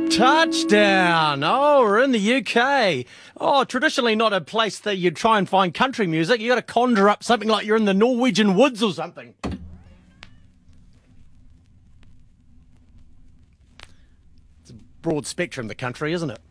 Touchdown! Oh, we're in the UK. Oh, traditionally not a place that you'd try and find country music. You got to conjure up something like you're in the Norwegian woods or something. It's a broad spectrum, the country, isn't it?